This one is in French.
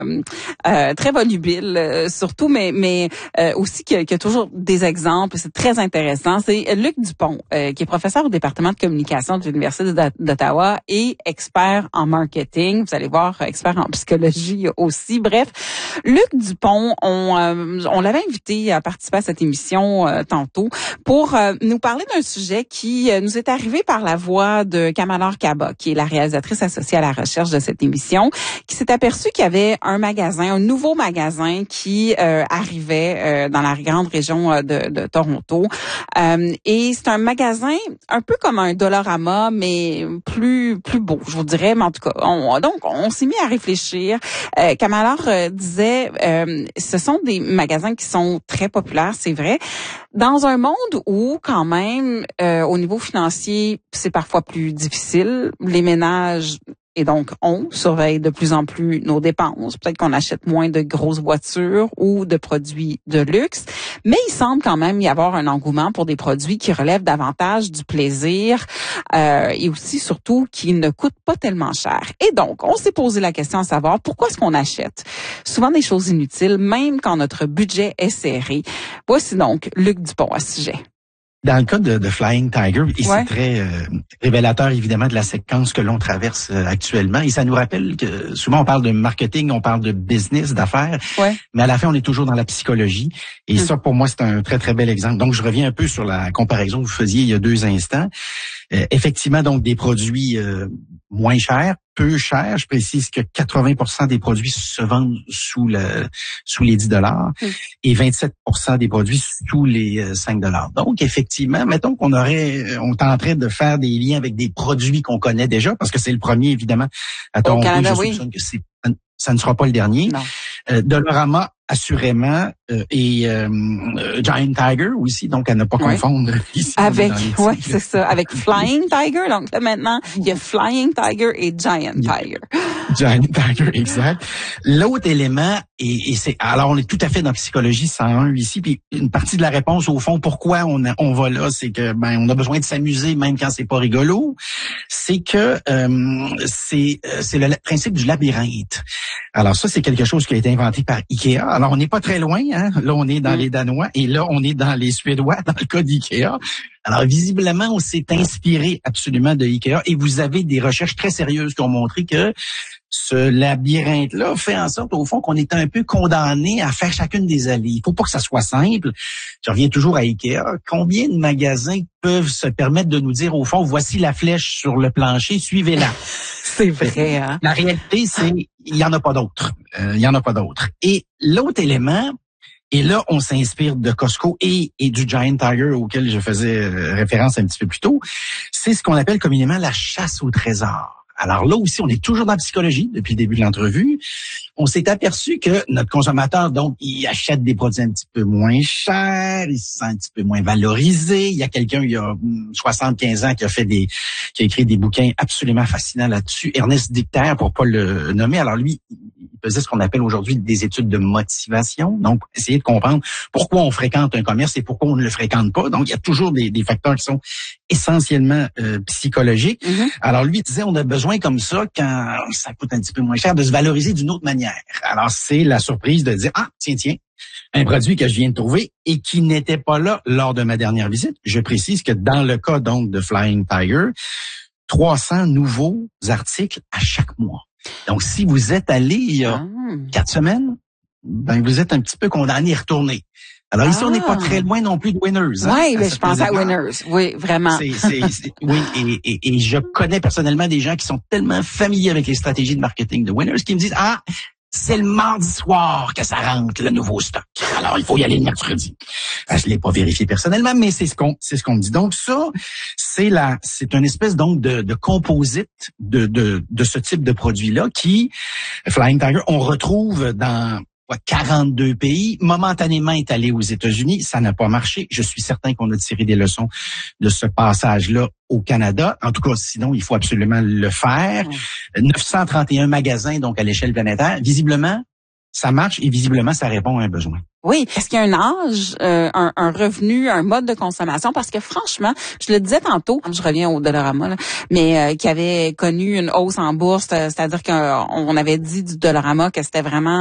très volubile, surtout, mais aussi qui a toujours des exemples. C'est très intéressant. C'est Luc Dupont, qui est professeur au département de communication de l'Université d'Ottawa et expert en marketing. Vous allez voir, expert en psychologie aussi. Bref, Luc Dupont, on l'avait invité à participer à cette émission tantôt pour nous parler d'un sujet qui nous est arrivé par la voix de Kamalor Kaba, qui est la réalisatrice associée à la recherche de cette émission, qui s'est aperçue qu'il y avait un nouveau magasin qui arrivait dans la grande région de Toronto. Et c'est un magasin un peu comme un Dollarama, mais plus beau, je vous dirais. Mais en tout cas, on s'est mis à réfléchir. Kamalor disait, ce sont des magasins qui sont très populaires, c'est vrai, dans un monde où quand même, au niveau financier, c'est parfois plus difficile. Les ménages et donc, on surveille de plus en plus nos dépenses. Peut-être qu'on achète moins de grosses voitures ou de produits de luxe. Mais il semble quand même y avoir un engouement pour des produits qui relèvent davantage du plaisir et aussi, surtout, qui ne coûtent pas tellement cher. Et donc, on s'est posé la question à savoir pourquoi est-ce qu'on achète souvent des choses inutiles, même quand notre budget est serré. Voici donc Luc Dupont à ce sujet. Dans le cas de Flying Tiger, et c'est très révélateur évidemment de la séquence que l'on traverse actuellement. Et ça nous rappelle que souvent on parle de marketing, on parle de business, d'affaires, mais à la fin on est toujours dans la psychologie. Et ça pour moi c'est un très très bel exemple. Donc je reviens un peu sur la comparaison que vous faisiez il y a 2 instants. Effectivement donc des produits moins chers, peu chers. Je précise que 80% des produits se vendent sous les $10 et 27% des produits sous les $5. Donc, effectivement, mettons on tenterait de faire des liens avec des produits qu'on connaît déjà, parce que c'est le premier, évidemment, à Toronto. Au Canada, je soupçonne que ça ne sera pas le dernier. Dollarama, assurément, et Giant Tiger aussi, donc à ne pas confondre ici. Avec, c'est ça, avec Flying Tiger. Donc là, maintenant, il y a Flying Tiger et Giant Tiger. Giant Tiger, exact. L'autre élément, et c'est, alors on est tout à fait dans Psychologie 101 ici, puis une partie de la réponse au fond, pourquoi on va là, c'est que on a besoin de s'amuser même quand c'est pas rigolo. C'est que c'est le principe du labyrinthe. Alors ça, c'est quelque chose qui a été inventé par Ikea. Alors on n'est pas très loin, hein. Là on est dans les Danois et là on est dans les Suédois dans le cas d'Ikea. Alors visiblement, on s'est inspiré absolument de Ikea et vous avez des recherches très sérieuses qui ont montré que ce labyrinthe-là fait en sorte, au fond, qu'on est un peu condamné à faire chacune des allées. Il faut pas que ça soit simple. Je reviens toujours à Ikea. Combien de magasins peuvent se permettre de nous dire, au fond, voici la flèche sur le plancher, suivez-la. C'est vrai, hein? La réalité, c'est, il y en a pas d'autres. Et l'autre élément, et là, on s'inspire de Costco et du Giant Tiger auquel je faisais référence un petit peu plus tôt, c'est ce qu'on appelle communément la chasse au trésor. Alors là aussi, on est toujours dans la psychologie depuis le début de l'entrevue. On s'est aperçu que notre consommateur, donc, il achète des produits un petit peu moins chers, il se sent un petit peu moins valorisé. Il y a quelqu'un, il y a 75 ans, qui a écrit des bouquins absolument fascinants là-dessus. Ernest Dichter, pour pas le nommer. Alors lui, il faisait ce qu'on appelle aujourd'hui des études de motivation. Donc, essayer de comprendre pourquoi on fréquente un commerce et pourquoi on ne le fréquente pas. Donc, il y a toujours des facteurs qui sont essentiellement psychologiques. Alors lui, il disait, on a besoin comme ça, quand ça coûte un petit peu moins cher, de se valoriser d'une autre manière. Alors, c'est la surprise de dire, tiens, un produit que je viens de trouver et qui n'était pas là lors de ma dernière visite. Je précise que dans le cas, donc, de Flying Tiger, 300 nouveaux articles à chaque mois. Donc, si vous êtes allé il y a 4 semaines, vous êtes un petit peu condamné à y retourner. Alors ici, on n'est pas très loin non plus de Winners. Oui, mais je pense à Winners. Oui, vraiment. Oui, et je connais personnellement des gens qui sont tellement familiers avec les stratégies de marketing de Winners qui me disent, c'est le mardi soir que ça rentre, le nouveau stock. Alors, il faut y aller le mercredi. Je l'ai pas vérifié personnellement, mais c'est ce qu'on me dit. Donc, ça, c'est une espèce, donc, de composite de ce type de produit-là qui, Flying Tiger, on retrouve dans 42 pays, momentanément est allé aux États-Unis, ça n'a pas marché. Je suis certain qu'on a tiré des leçons de ce passage-là au Canada. En tout cas, sinon, il faut absolument le faire. 931 magasins, donc, à l'échelle planétaire. Visiblement, ça marche et visiblement, ça répond à un besoin. Oui. Est-ce qu'il y a un âge, un revenu, un mode de consommation? Parce que franchement, je le disais tantôt, je reviens au Dollarama, là, mais qui avait connu une hausse en bourse, c'est-à-dire qu'on avait dit du Dollarama que c'était vraiment